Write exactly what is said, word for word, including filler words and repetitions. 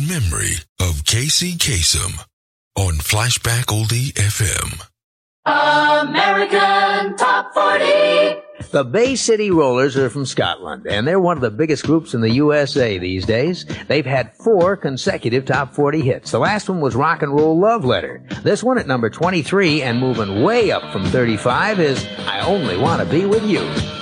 memory of Casey Kasem on Flashback Oldie F M. American Top forty. The Bay City Rollers are from Scotland, and they're one of the biggest groups in the U S A these days. They've had four consecutive top forty hits. The last one was Rock and Roll Love Letter. This one at number twenty-three and moving way up from thirty-five is I Only Want to Be With You.